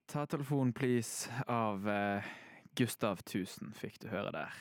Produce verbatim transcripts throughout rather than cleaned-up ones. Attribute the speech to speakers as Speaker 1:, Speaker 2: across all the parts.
Speaker 1: Ta telefon, please, av uh, Gustav Tusen, fikk du høre der.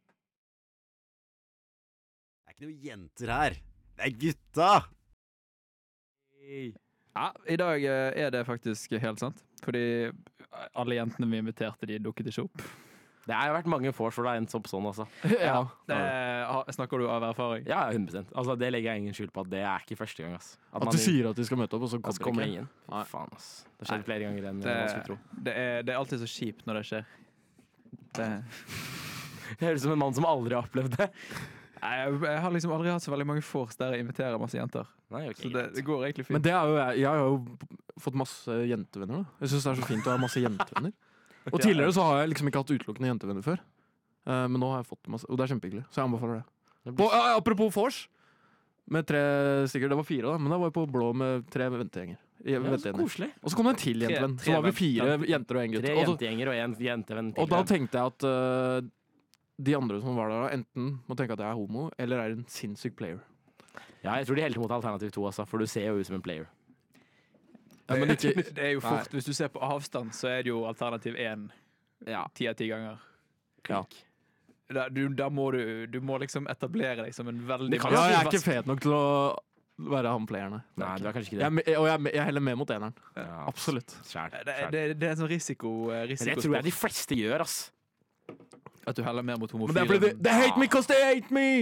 Speaker 2: Det er ikke noen jenter her. Det er gutta!
Speaker 1: Hey. Ja, i dag uh, er det faktisk helt sant. Fordi alle jentene vi inviterte, de dukket ikke opp.
Speaker 3: Det har jo vært mange vors hvor det har endt opp sånn også.
Speaker 1: Ja, det, snakker du av erfaring?
Speaker 3: Ja, hundre prosent. Altså, det legger jeg ingen skjul på at det er ikke første gang. Ass.
Speaker 4: At, at du sier at de skal møte opp, og så kommer,
Speaker 3: kommer
Speaker 4: ikke.
Speaker 3: ingen. Fy faen, ass. Det har skjedd flere ganger enn
Speaker 1: det,
Speaker 3: man skulle tro.
Speaker 1: Det er, det er alltid så kjipt når det skjer. Det
Speaker 3: Jeg høres ut som en mann som aldri har opplevd det.
Speaker 1: Jeg, jeg har liksom aldri hatt så veldig mange vors der jeg inviterer masse jenter.
Speaker 3: Nei, okay,
Speaker 1: så det, det går egentlig fint.
Speaker 4: Men det er jo, jeg, jeg har jo fått masse jentevenner. Da. Jeg synes det er så fint å ha masse jentevenner. Og tidligere så har jeg liksom ikke hatt utelukkende jentevenner før. Uh, men nå har jeg fått masse, og det er kjempehyggelig. Så jeg anbefaler det. På, uh, apropos vors, med tre stykker, det var fire da, men da var jeg på blå med tre ventegjenger.
Speaker 3: Ja, så koselig.
Speaker 4: Og så kom det en til jentevenn. Så var vi fire jenter og en gutt.
Speaker 3: Tre jentegjenger og en jentevenn.
Speaker 4: Og da tenkte jeg at uh, de andre som var der, enten må tenke at jeg er homo, eller er en sinnssyk player.
Speaker 3: Ja, jeg tror de heller mot alternativ to, altså, for du ser jo ut som en player.
Speaker 4: Ja, men ikke,
Speaker 1: det er jo fort, nei. Hvis du ser på avstand, så er det jo alternativ én
Speaker 3: ja.
Speaker 1: ti av ti ganger.
Speaker 4: Ja.
Speaker 1: Da, du, da må du, du må liksom etablere deg som en veldig...
Speaker 4: Ja, jeg er ikke fet nok til å være han playerne.
Speaker 3: Nei, du er kanskje ikke det.
Speaker 4: Jeg, og jeg, jeg heller med mot eneren.
Speaker 3: Ja,
Speaker 4: absolutt.
Speaker 3: Skjert,
Speaker 1: det, det, det er en sånn risiko, risiko
Speaker 3: det tror jeg de fleste gjør, ass.
Speaker 1: At du heller mer mot homofile.
Speaker 4: Men det er fordi de, they hate me cause they hate me!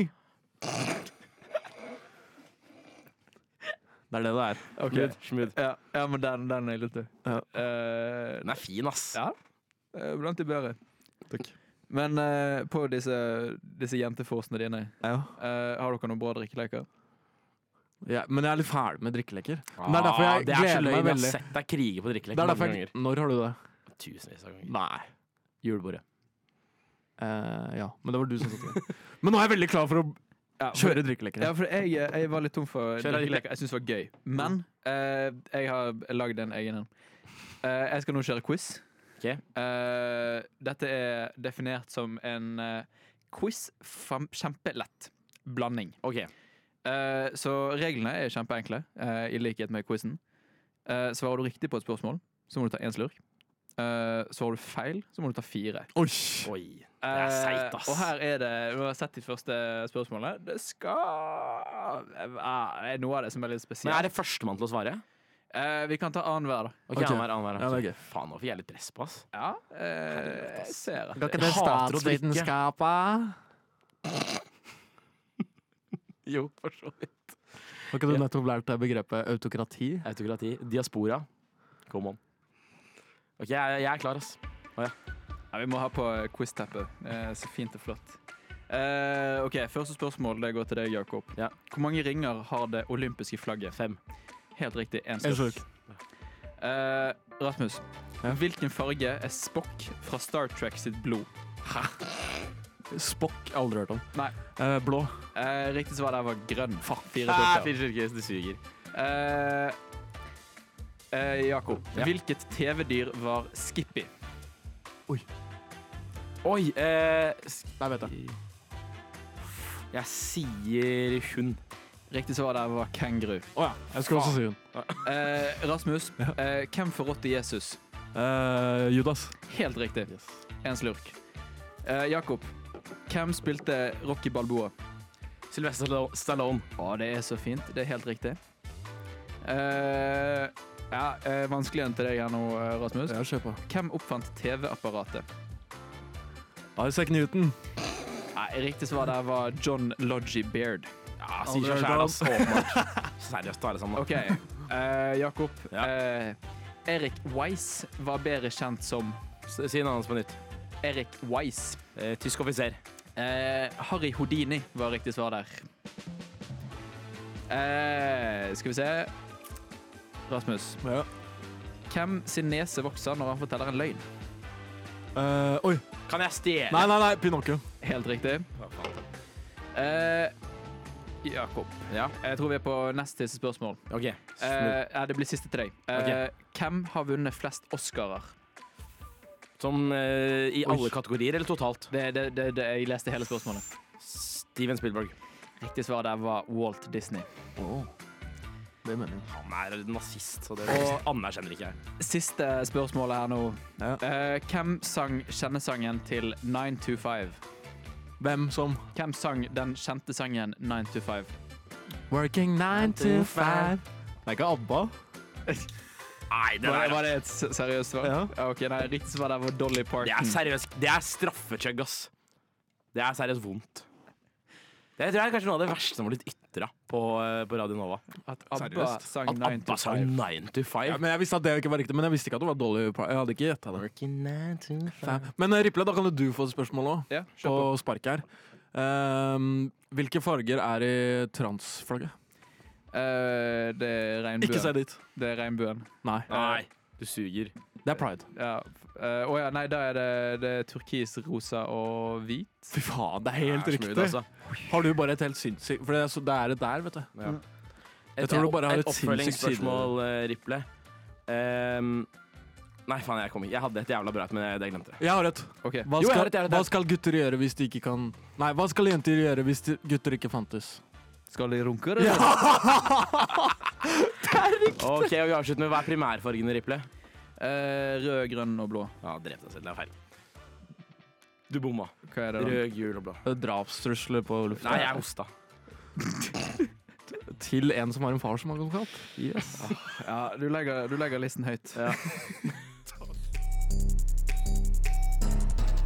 Speaker 4: Det er det det er.
Speaker 1: Okay.
Speaker 3: Smooth.
Speaker 1: Ja, ja, men den, den er litt ja. uh,
Speaker 3: Den er fin, ass.
Speaker 1: Ja, blant de bedre.
Speaker 4: Takk.
Speaker 1: Men uh, på disse, disse jenteforsene dine,
Speaker 4: ja.
Speaker 1: uh, har dere noen bra drikkeleker?
Speaker 4: Ja, men jeg er litt ferdig med drikkeleker.
Speaker 3: Ah,
Speaker 4: det er derfor jeg
Speaker 3: det er
Speaker 4: gleder meg veldig.
Speaker 3: Jeg har sett deg krige på drikkeleker.
Speaker 4: Det er derfor jeg, når har du det?
Speaker 3: Tusenvis av ganger.
Speaker 4: Nei.
Speaker 3: Julebordet.
Speaker 4: Uh, ja, men det var du som satt det. Men nå er jeg veldig klar for å ja, for, kjøre drikkeleker.
Speaker 1: Ja, for jeg, jeg var litt tom for drikkeleker. Jeg synes det var gøy. Men uh, jeg har lagd en egen en. Uh, jeg skal nå kjøre quiz.
Speaker 3: Okay.
Speaker 1: Uh, dette er definert som en uh, quiz kjempelett blanding.
Speaker 3: Okay.
Speaker 1: Uh, så reglene er kjempeenkle, uh, i likhet med quizen. Uh, svarer du riktig på et spørsmål, så må du ta én slurk. Uh, svarer du feil, så må du ta fire.
Speaker 4: Oi!
Speaker 3: Oi. Det er seit, ass.
Speaker 1: Uh, og her er det, du har sett de første spørsmålene. Det skal uh, er noe av det som er litt spesielt.
Speaker 3: Men er det førstemann til å svare?
Speaker 1: Uh, vi kan ta annenhver, da.
Speaker 3: Ok, okay. annenhver, annenhver.
Speaker 4: Ja, det er gøy.
Speaker 3: Faen, nå får jeg litt press på, ass.
Speaker 1: Ja, uh, jeg ser at
Speaker 4: Kan ikke det statsvitenskapet?
Speaker 3: Jo, for så vidt.
Speaker 4: Har ikke du nettopp lært deg begrepet autokrati?
Speaker 3: Autokrati. Diaspora. Come on. Ok, jeg, jeg er klar, ass. Oh, ja.
Speaker 1: Ja, vi må ha på quiz-teppet. Uh, så fint og flott. Uh, ok, første spørsmål, det går til deg, Jakob.
Speaker 3: Ja.
Speaker 1: Hvor mange ringer har det olympiske flagget?
Speaker 3: Fem.
Speaker 1: Helt riktig, en
Speaker 4: En
Speaker 1: stykk. Uh, Rasmus,
Speaker 4: ja.
Speaker 1: Hvilken farge er Spock fra Star Trek sitt blod?
Speaker 4: Hæ? Spock, aldri hørt om.
Speaker 1: Nei.
Speaker 4: Uh, blå.
Speaker 1: Uh, riktig svar der var grønn.
Speaker 3: Fuck,
Speaker 1: fire
Speaker 3: ah,
Speaker 1: stykker.
Speaker 3: Fire stykker, du suger.
Speaker 1: Uh, uh, Jakob,
Speaker 3: ja.
Speaker 1: Hvilket T V-dyr var Skippy?
Speaker 4: Oi.
Speaker 3: Oi, eh...
Speaker 4: Der vet jeg.
Speaker 3: Jeg sier hund.
Speaker 1: Riktig svar der var kenguru.
Speaker 4: Åja, oh, ja. Jeg skulle også si hun.
Speaker 1: Uh, Rasmus,
Speaker 4: ja.
Speaker 1: uh, hvem forrådte Jesus?
Speaker 4: Uh, Judas.
Speaker 1: Helt riktig.
Speaker 3: Yes.
Speaker 1: En slurk. Uh, Jakob, hvem spilte Rocky Balboa?
Speaker 3: Sylvester Stallone.
Speaker 1: Å, det er så fint. Det er helt riktig. Uh, ja, uh, vanskelig enn til deg her nå, Rasmus.
Speaker 4: Ja, kjør på.
Speaker 1: Hvem oppfant T V-apparatet?
Speaker 4: Isaac Newton.
Speaker 1: Nei, riktig svar der var John Logie Baird.
Speaker 3: Ja, sier seg selv, ass. Åpenbart. Seriøst, ta det sammen.
Speaker 1: Ok, uh, Jakob.
Speaker 3: Ja.
Speaker 1: Uh, Erik Weiss var bedre kjent som...
Speaker 3: Si navnet på nytt.
Speaker 1: Erik Weiss.
Speaker 3: Uh, tysk offiser.
Speaker 1: Uh, Harry Houdini var riktig svar der. Uh, skal vi se. Rasmus.
Speaker 4: Ja.
Speaker 1: Hvem sin nese vokser når han forteller en løgn?
Speaker 4: Uh, oi.
Speaker 3: Kan jeg stjele?
Speaker 4: Nei, nei, nei, Pinocchio.
Speaker 1: Helt riktig. Uh, Jakob.
Speaker 3: Ja.
Speaker 1: Jeg tror vi er på neste siste spørsmål.
Speaker 3: Ok.
Speaker 1: Uh, ja, det blir siste til deg. Uh,
Speaker 3: Okay.
Speaker 1: Hvem har vunnet flest Oscarer?
Speaker 3: Som uh, i
Speaker 4: Oi.
Speaker 3: alle kategorier, eller totalt?
Speaker 1: Det, det, det, det, jeg leste hele spørsmålet.
Speaker 3: Steven Spielberg.
Speaker 1: Riktig svar der var Walt Disney.
Speaker 4: Oh. Det mener jeg.
Speaker 3: Han er nazist, så det
Speaker 1: Og-
Speaker 3: anerkjenner ikke jeg.
Speaker 1: Siste spørsmålet her nå.
Speaker 4: Ja.
Speaker 1: Eh, hvem sang kjennesangen til nine to five?
Speaker 4: Hvem som
Speaker 1: Hvem sang den kjente sangen nine to five?
Speaker 4: Working nine to five. Det er ikke ABBA.
Speaker 3: Nei, det
Speaker 1: Var,
Speaker 3: der
Speaker 1: var det et s- seriøst svar?
Speaker 4: Ja.
Speaker 1: Ok, nei, Riktig svar der var Dolly
Speaker 3: Det er
Speaker 1: Parton.
Speaker 3: seriøst. Det er straffechugg, ass. Det er seriøst vondt. Det tror jeg er kanskje noe av det verste som har blitt ytra på, eh, på Radio Nova.
Speaker 1: At ABBA
Speaker 4: Seriøst?
Speaker 1: sang
Speaker 3: At
Speaker 1: nine to
Speaker 3: ABBA sa
Speaker 1: five.
Speaker 3: nine to five.
Speaker 4: Ja, men jeg visste at det ikke var riktig, men jeg visste ikke at det var Dolly Parton. Jeg hadde ikke gjetta det.
Speaker 3: Working nine to five.
Speaker 4: Men eh, Riple, da kan jo du få et spørsmål òg,
Speaker 1: Ja, kjør
Speaker 4: på
Speaker 1: på.
Speaker 4: spark her. Ehm, hvilke farger er i transflagget?
Speaker 1: Eh, det er
Speaker 4: Ikke se
Speaker 1: regnbuen.
Speaker 4: dit.
Speaker 1: Det er regnbuen.
Speaker 4: Nei,
Speaker 3: Nei, du suger.
Speaker 4: det er pride.
Speaker 1: Ja. eh, Å ja, nei, da er det, det er turkis, rosa og hvit.
Speaker 4: Fy faen, det er helt
Speaker 3: Det er smooth,
Speaker 4: riktig.
Speaker 3: altså.
Speaker 4: Har du bare et helt sinnssykt For det er, så, det er et der, vet du.
Speaker 3: Ja.
Speaker 4: Jeg tror du bare har
Speaker 3: et
Speaker 4: et sinnssykt
Speaker 3: oppfølgingsspørsmål, eh, Riple. Ehm, nei, faen, jeg kom ikke. Jeg hadde et jævla bra et, men jeg, det glemte jeg.
Speaker 4: Jeg har et.
Speaker 1: Ok.
Speaker 4: Hva
Speaker 3: Jo, jeg har
Speaker 4: skal,
Speaker 3: et, jeg har et.
Speaker 4: hva skal gutter gjøre hvis de ikke kan Nei, hva skal jenter gjøre hvis de, gutter ikke fantes?
Speaker 1: Skal de runke, eller?
Speaker 3: Ok, og vi avslutter med hva er primærfargene, Riple?
Speaker 1: Eh, rød, grønn og blå.
Speaker 3: Ja, drept deg selv. Det er feil. Du bomma.
Speaker 1: Hva er det da?
Speaker 3: Rød, gul og blå.
Speaker 4: Drapstrusler på lufta.
Speaker 3: Nei, jeg hosta.
Speaker 4: Til en som har en far som advokat.
Speaker 1: Ja, du legger, du legger listen høyt.
Speaker 3: Ja.